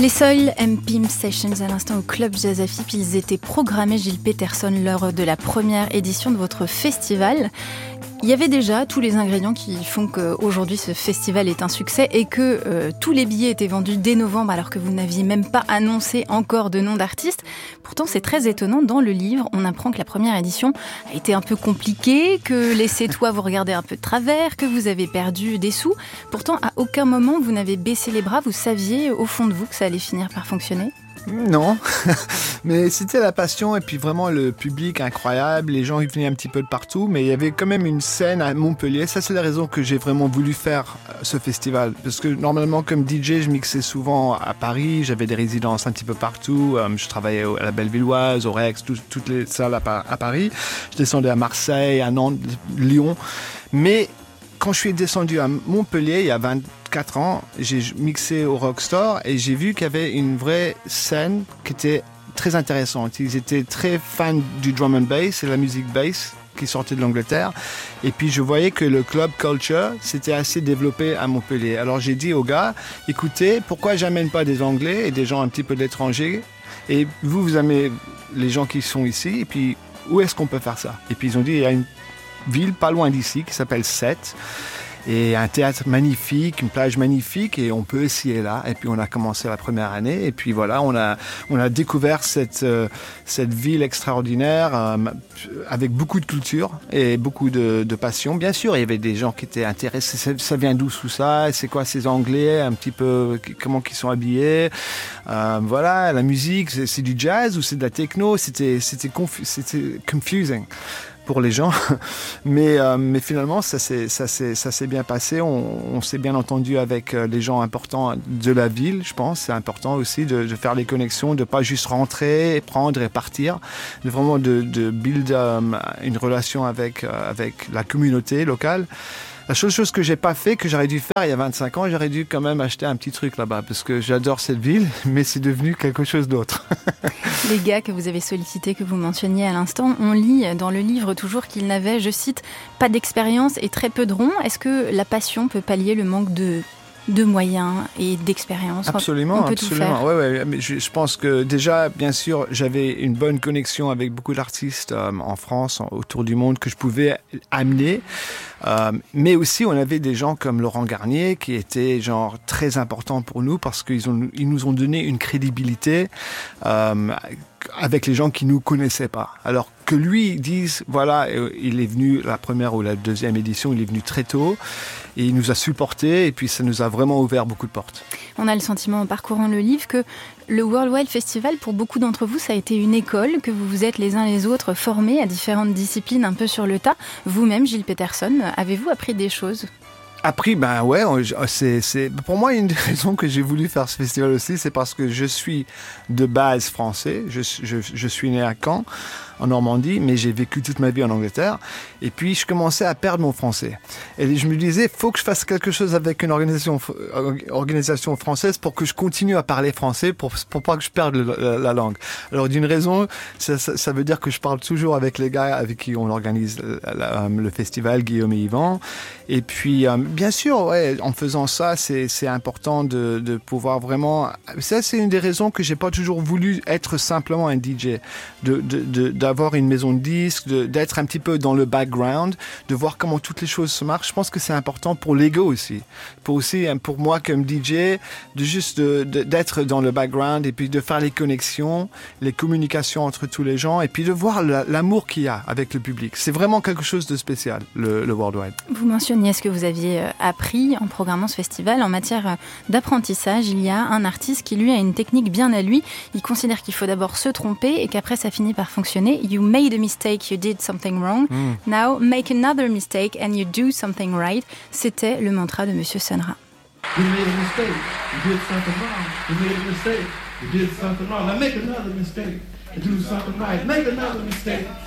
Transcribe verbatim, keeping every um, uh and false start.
Les Soil and Pimp Sessions à l'instant au Club Jazz Afip, ils étaient programmés, Gilles Peterson, lors de la première édition de votre festival. Il y avait déjà tous les ingrédients qui font qu'aujourd'hui ce festival est un succès et que euh, tous les billets étaient vendus dès novembre alors que vous n'aviez même pas annoncé encore de nom d'artiste. Pourtant c'est très étonnant, dans le livre on apprend que la première édition a été un peu compliquée, que les Sétois vous regardaient un peu de travers, que vous avez perdu des sous. Pourtant à aucun moment vous n'avez baissé les bras, vous saviez au fond de vous que ça allait finir par fonctionner ? Non, mais c'était la passion et puis vraiment le public incroyable, les gens ils venaient un petit peu de partout, mais il y avait quand même une scène à Montpellier. Ça c'est la raison que j'ai vraiment voulu faire ce festival, parce que normalement comme D J je mixais souvent à Paris, j'avais des résidences un petit peu partout, je travaillais à la Bellevilloise, au Rex, tout, toutes les salles à Paris, je descendais à Marseille, à Nantes, Lyon, mais quand je suis descendu à Montpellier il y a vingt-quatre ans, j'ai mixé au Rockstore et j'ai vu qu'il y avait une vraie scène qui était très intéressante. Ils étaient très fans du drum and bass et la musique bass qui sortait de l'Angleterre. Et puis je voyais que le club culture s'était assez développé à Montpellier. Alors j'ai dit aux gars, écoutez, pourquoi j'amène pas des Anglais et des gens un petit peu de l'étranger ? Et vous, vous aimez les gens qui sont ici, et puis où est-ce qu'on peut faire ça ? Et puis ils ont dit, il y a une ville pas loin d'ici qui s'appelle Sète et un théâtre magnifique, une plage magnifique, et on peut essayer là. Et puis on a commencé la première année et puis voilà, on a on a découvert cette euh, cette ville extraordinaire euh, avec beaucoup de culture et beaucoup de, de passion. Bien sûr, il y avait des gens qui étaient intéressés. Ça, ça vient d'où tout ça ? C'est quoi ces Anglais ? Un petit peu comment qu'ils sont habillés ? euh, Voilà, la musique, c'est, c'est du jazz ou c'est de la techno ? C'était c'était confu- c'était confusing pour les gens, mais euh, mais finalement ça s'est ça s'est ça s'est bien passé. On, on s'est bien entendu avec les gens importants de la ville. Je pense c'est important aussi de, de faire les connexions, de pas juste rentrer, prendre et partir, de vraiment de de build um, une relation avec euh, avec la communauté locale. La seule chose que j'ai pas fait, que j'aurais dû faire il y a vingt-cinq ans, j'aurais dû quand même acheter un petit truc là-bas, parce que j'adore cette ville, mais c'est devenu quelque chose d'autre. Les gars que vous avez sollicités, que vous mentionniez à l'instant, on lit dans le livre toujours qu'ils n'avaient, je cite, pas d'expérience et très peu de ronds. Est-ce que la passion peut pallier le manque de... de moyens et d'expérience? Absolument, on peut absolument. Tout faire. Ouais, ouais. Mais je, je pense que déjà, bien sûr, j'avais une bonne connexion avec beaucoup d'artistes euh, en France, en, autour du monde, que je pouvais amener. Euh, mais aussi, on avait des gens comme Laurent Garnier qui étaient genre très importants pour nous parce qu'ils ont, ils nous ont donné une crédibilité euh, avec les gens qui nous connaissaient pas. Alors que lui dise, voilà, il est venu la première ou la deuxième édition, il est venu très tôt et il nous a supportés et puis ça nous a vraiment ouvert beaucoup de portes. On a le sentiment en parcourant le livre que le Worldwide Festival, pour beaucoup d'entre vous, ça a été une école, que vous vous êtes les uns les autres formés à différentes disciplines un peu sur le tas. Vous-même, Gilles Peterson, avez-vous appris des choses ? Appris, ben ouais, c'est, c'est, pour moi, une des raisons que j'ai voulu faire ce festival aussi, c'est parce que je suis de base français. Je, je, je suis né à Caen, en Normandie, mais j'ai vécu toute ma vie en Angleterre. Et puis, je commençais à perdre mon français. Et je me disais, faut que je fasse quelque chose avec une organisation, organisation française pour que je continue à parler français, pour, pour pas que je perde le, la, la langue. Alors, d'une raison, ça, ça, ça veut dire que je parle toujours avec les gars avec qui on organise la, la, le festival, Guillaume et Yvan. Et puis, euh, bien sûr, ouais, en faisant ça, c'est, c'est important de, de pouvoir vraiment... Ça, c'est une des raisons que j'ai pas toujours voulu être simplement un D J. De, de, de, d'avoir une maison de disques, de, d'être un petit peu dans le background, de voir comment toutes les choses se marchent. Je pense que c'est important pour l'ego aussi. Pour aussi, pour moi comme D J, de juste de, de, d'être dans le background et puis de faire les connexions, les communications entre tous les gens et puis de voir la, l'amour qu'il y a avec le public. C'est vraiment quelque chose de spécial, le, le Worldwide. Vous mentionniez ce que vous aviez appris en programmant ce festival. En matière d'apprentissage, il y a un artiste qui, lui, a une technique bien à lui. Il considère qu'il faut d'abord se tromper et qu'après, ça finit par fonctionner. You made a mistake, you did something wrong. Mm. Now make another mistake and you do something right. C'était le mantra de Monsieur Sun Ra. You made a mistake, you did something wrong. You made a mistake, you did something wrong. Now make another mistake and do something right. Make another mistake.